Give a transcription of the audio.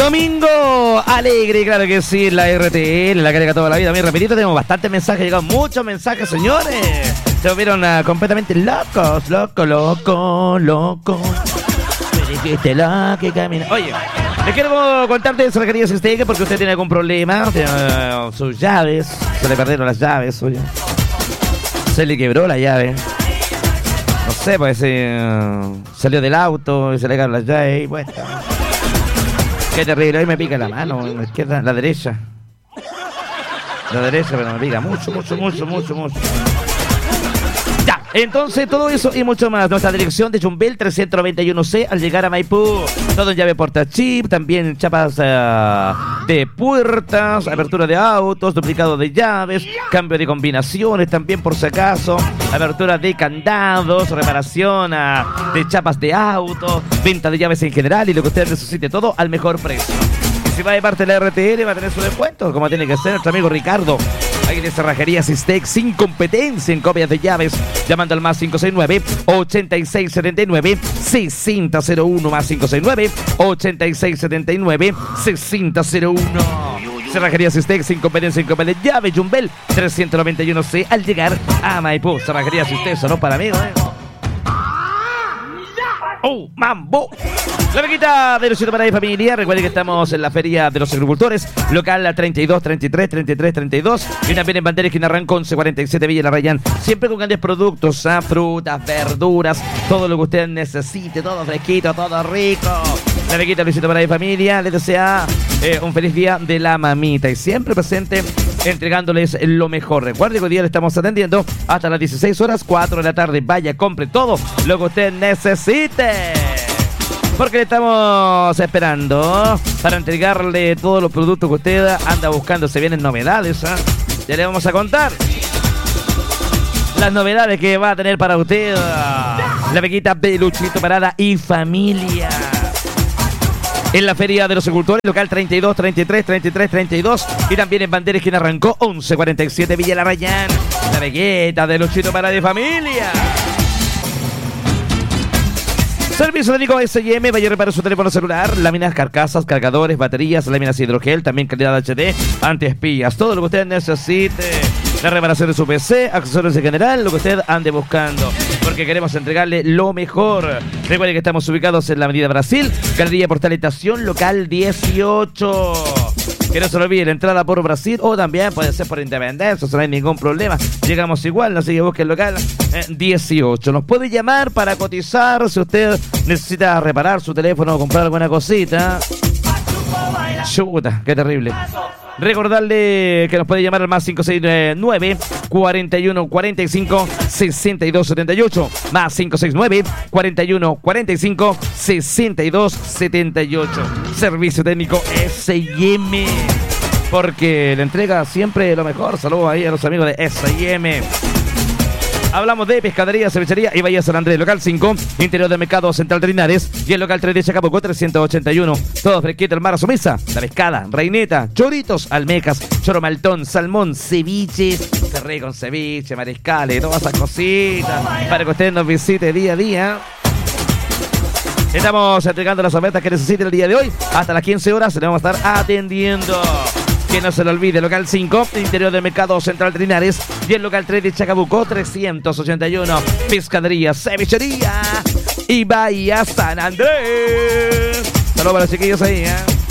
Domingo alegre, claro que sí, la RTL, la carga toda la vida. Bien rapidito, tenemos bastantes mensajes, llegaron muchos mensajes, señores. Se volvieron completamente locos, loco. Me dijiste la que camina. Oye, les quiero contarte de Cerrajería Sisteque porque usted tiene algún problema. Sus llaves, se le perdieron las llaves, oye. Se le quebró la llave. No sé, pues salió del auto y se le quedaron las llaves y bueno. Qué terrible, ahí me pica la mano, la izquierda, la derecha. La derecha, pero me pica mucho. Ya, entonces todo eso y mucho más. Nuestra dirección de Yumbel 391C al llegar a Maipú. Todo en llave portachip, también chapas de puertas, apertura de autos, duplicado de llaves, cambio de combinaciones también por si acaso, apertura de candados, reparación de chapas de autos, venta de llaves en general y lo que usted necesite, todo al mejor precio. Y si va de parte de la RTL va a tener su descuento, como tiene que ser nuestro amigo Ricardo. Ahí de Cerrajería Sistec, sin competencia en copias de llaves, llamando al más 569-8679-6001, más 569-8679-6001. Cerrajería Sistec, sin competencia en copias de llaves, Yumbel 391C, al llegar a Maipú. Cerrajería Sistec, sonó para mí, ¡Oh, mambo! La Veguita de Luchito para mi familia. Recuerden que estamos en la Feria de los Agricultores, local 32, 33, 33, 32. Y también en Bandera Esquina Rancón, C47 Villa La Rayán. Siempre con grandes productos, frutas, verduras, todo lo que usted necesite, todo fresquito, todo rico. La Veguita de Luchito para mi familia les desea un feliz día de la mamita y siempre presente entregándoles lo mejor. Recuerde que hoy día le estamos atendiendo hasta las 16 horas, 4 de la tarde. Vaya, compre todo lo que usted necesite, porque le estamos esperando para entregarle todos los productos que usted anda buscando. Se vienen novedades, ya le vamos a contar las novedades que va a tener para usted la Veguita de Luchito Parada y familia. En la Feria de los Agricultores, local 32, 33, 33, 32. Y también en Bandera Esquina Arrancó, 1147 Villa La Rayán. La Veguita de Luchito para de familia. Servicio técnico S&M, vaya a reparar su teléfono celular, láminas, carcasas, cargadores, baterías, láminas hidrogel, también calidad HD, antiespías, todo lo que usted necesite. La reparación de su PC, accesorios en general, lo que usted ande buscando, porque queremos entregarle lo mejor. Recuerde que estamos ubicados en la Avenida Brasil, Galería Portal Estación, local 18. Que no se lo olvide, la entrada por Brasil o también puede ser por Independencia, no hay ningún problema. Llegamos igual, así que busque el local 18. Nos puede llamar para cotizar si usted necesita reparar su teléfono o comprar alguna cosita. Chuta, qué terrible. Recordarle que nos puede llamar al más 569 41 45 62 78, más 569 41 45 62 78. Servicio técnico S&M, porque le entrega siempre lo mejor. Saludos ahí a los amigos de S&M. Hablamos de pescadería, cevichería y Bahía San Andrés, local 5, interior del Mercado Central de Linares, y el local 3 de Chacabuco 381. Todo fresquito, el mar a su mesa, la pescada, reineta, choritos, almecas, choro maltón, salmón, ceviches, cerré con ceviche, mariscales, todas esas cositas, para que usted nos visite día a día. Estamos entregando las ofertas que necesite el día de hoy. Hasta las 15 horas se le vamos a estar atendiendo. Que no se lo olvide, local 5, interior del Mercado Central de Linares, y el local 3 de Chacabuco 381. Pescadería, cevichería y Bahía San Andrés. Saludos para los chiquillos ahí,